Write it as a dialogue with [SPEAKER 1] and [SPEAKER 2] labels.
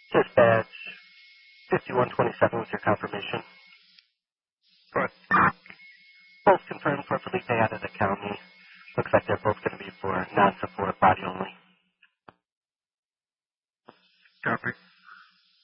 [SPEAKER 1] Dispatch 5127 was your confirmation.
[SPEAKER 2] Correct.
[SPEAKER 1] Both confirmed for Felipe out of the county. Looks like they're both going to be for non-support body only.